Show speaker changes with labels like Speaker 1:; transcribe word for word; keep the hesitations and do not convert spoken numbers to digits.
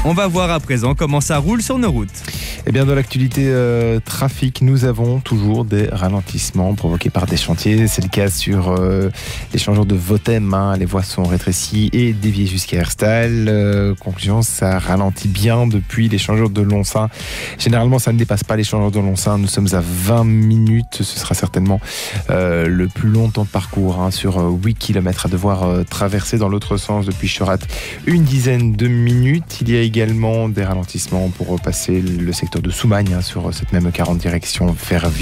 Speaker 1: On va voir à présent comment ça roule sur nos routes.
Speaker 2: Eh bien, dans l'actualité euh, trafic, nous avons toujours des ralentissements provoqués par des chantiers. C'est le cas sur euh, l'échangeur de Votem. Hein. Les voies sont rétrécies et déviées jusqu'à Herstal. Euh, conclusion, ça ralentit bien depuis l'échangeur de Lonsin. Généralement, ça ne dépasse pas l'échangeur de Lonsin. Nous sommes à vingt minutes. Ce sera certainement euh, le plus long temps de parcours hein, sur euh, huit kilomètres à devoir euh, traverser dans l'autre sens depuis Chorat. Une dizaine de minutes. Il y a également des ralentissements pour passer le secteur de Soumagne hein, sur cette même quarante direction vers